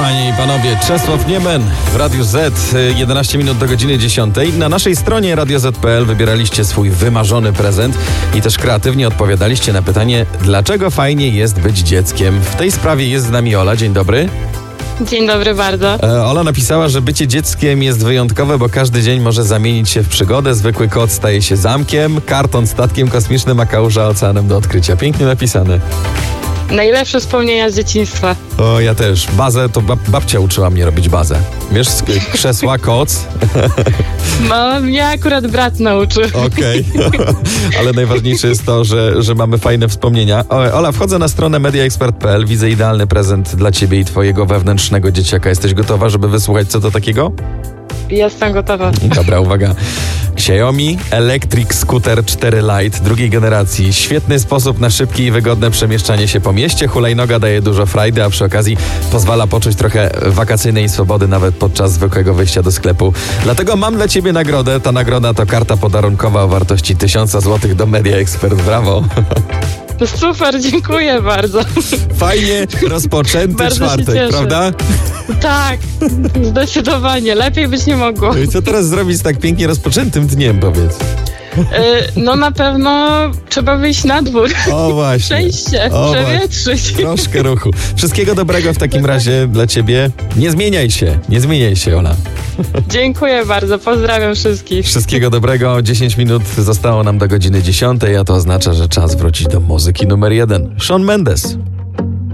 Panie i panowie, Czesław Niemen w Radiu Z, 11 minut do godziny 10. Na naszej stronie radioz.pl wybieraliście swój wymarzony prezent i też kreatywnie odpowiadaliście na pytanie, dlaczego fajnie jest być dzieckiem. W tej sprawie jest z nami Ola, dzień dobry. Dzień dobry bardzo. Ola napisała, że bycie dzieckiem jest wyjątkowe, bo każdy dzień może zamienić się w przygodę. Zwykły kot staje się zamkiem, karton statkiem kosmicznym, a kałuża oceanem do odkrycia. Pięknie napisane. Najlepsze wspomnienia z dzieciństwa. O, ja też. Bazę to babcia uczyła mnie robić bazę. Wiesz, z krzesła, koc. Mnie akurat brat nauczył. Okej. Ale najważniejsze jest to, że mamy fajne wspomnienia. Ola, wchodzę na stronę mediaexpert.pl, widzę idealny prezent dla ciebie i twojego wewnętrznego dzieciaka. Jesteś gotowa, żeby wysłuchać, co to takiego? Jestem gotowa. Dobra, uwaga. Xiaomi Electric Scooter 4 Lite drugiej generacji. Świetny sposób na szybkie i wygodne przemieszczanie się po mieście. Hulajnoga daje dużo frajdy, a przy okazji pozwala poczuć trochę wakacyjnej swobody nawet podczas zwykłego wyjścia do sklepu. Dlatego mam dla ciebie nagrodę. Ta nagroda to karta podarunkowa o wartości 1000 zł do Media Expert. Brawo. Super, dziękuję bardzo. Fajnie rozpoczęty bardzo czwartek, prawda? Tak, zdecydowanie. Lepiej być nie mogło. I co teraz zrobić z tak pięknie rozpoczętym dniem, powiedz? No na pewno trzeba wyjść na dwór. O właśnie. Przejść się, przewietrzyć. Troszkę ruchu. Wszystkiego dobrego w takim razie dla ciebie. Nie zmieniaj się, Ola. Dziękuję bardzo, pozdrawiam wszystkich. Wszystkiego dobrego. 10 minut zostało nam do godziny 10, a to oznacza, że czas wrócić do muzyki numer 1. Shawn Mendes.